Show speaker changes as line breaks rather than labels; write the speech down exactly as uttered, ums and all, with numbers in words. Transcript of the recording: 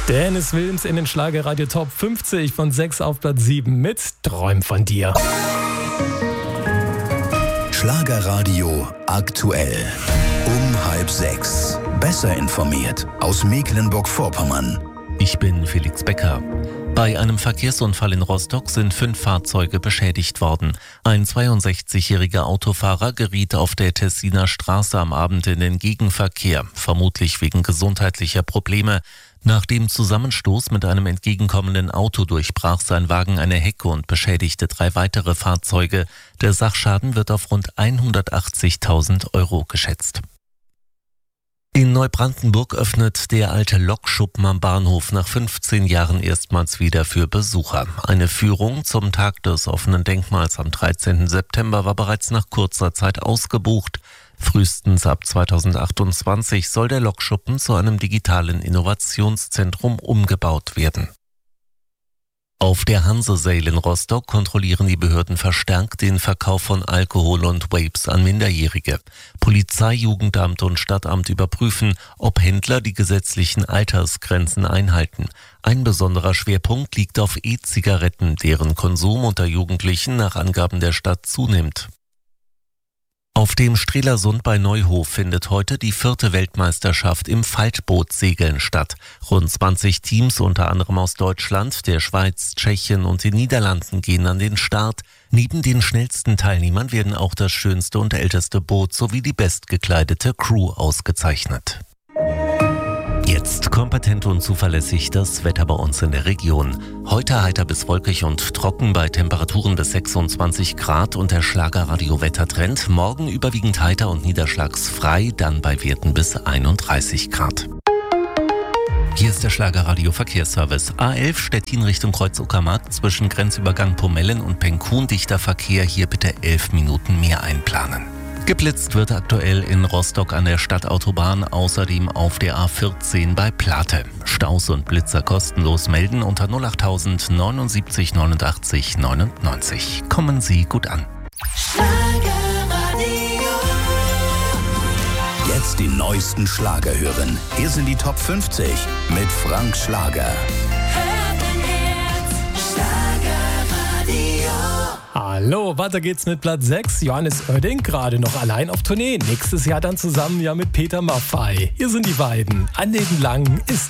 Dennis Wilms in den Schlagerradio Top fünfzig von sechs auf Platz sieben mit Träum von dir.
Schlagerradio aktuell. Um halb sechs. Besser informiert aus Mecklenburg-Vorpommern.
Ich bin Felix Becker. Bei einem Verkehrsunfall in Rostock sind fünf Fahrzeuge beschädigt worden. Ein zweiundsechzigjähriger Autofahrer geriet auf der Tessiner Straße am Abend in den Gegenverkehr, vermutlich wegen gesundheitlicher Probleme. Nach dem Zusammenstoß mit einem entgegenkommenden Auto durchbrach sein Wagen eine Hecke und beschädigte drei weitere Fahrzeuge. Der Sachschaden wird auf rund hundertachtzigtausend Euro geschätzt. In Neubrandenburg öffnet der alte Lokschuppen am Bahnhof nach fünfzehn Jahren erstmals wieder für Besucher. Eine Führung zum Tag des offenen Denkmals am dreizehnten September war bereits nach kurzer Zeit ausgebucht. Frühestens ab zweitausendachtundzwanzig soll der Lokschuppen zu einem digitalen Innovationszentrum umgebaut werden. Auf der Hanse-Sale in Rostock kontrollieren die Behörden verstärkt den Verkauf von Alkohol und Vapes an Minderjährige. Polizei, Jugendamt und Stadtamt überprüfen, ob Händler die gesetzlichen Altersgrenzen einhalten. Ein besonderer Schwerpunkt liegt auf E-Zigaretten, deren Konsum unter Jugendlichen nach Angaben der Stadt zunimmt. Auf dem Strelasund bei Neuhof findet heute die vierte Weltmeisterschaft im Faltbootsegeln statt. Rund zwanzig Teams, unter anderem aus Deutschland, der Schweiz, Tschechien und den Niederlanden, gehen an den Start. Neben den schnellsten Teilnehmern werden auch das schönste und älteste Boot sowie die bestgekleidete Crew ausgezeichnet. Jetzt kompetent und zuverlässig das Wetter bei uns in der Region. Heute heiter bis wolkig und trocken bei Temperaturen bis sechsundzwanzig Grad und der Schlagerradio-Wettertrend. Morgen überwiegend heiter und niederschlagsfrei, dann bei Werten bis einunddreißig Grad. Hier ist der Schlagerradio-Verkehrsservice. A elf Stettin Richtung Kreuz-Uckermark zwischen Grenzübergang Pomellen und Penkun. Dichter Verkehr, hier bitte elf Minuten mehr einplanen. Geblitzt wird aktuell in Rostock an der Stadtautobahn, außerdem auf der A vierzehn bei Plate. Staus und Blitzer kostenlos melden unter null achttausend neunundsiebzig neunundachtzig neunundneunzig. Kommen Sie gut an.
Jetzt die neuesten Schlager hören. Hier sind die Top fünfzig mit Frank Schlager.
Hallo, weiter geht's mit Platz sechs. Johannes Oerding, gerade noch allein auf Tournee. Nächstes Jahr dann zusammen ja mit Peter Maffay. Hier sind die beiden. An den Lang ist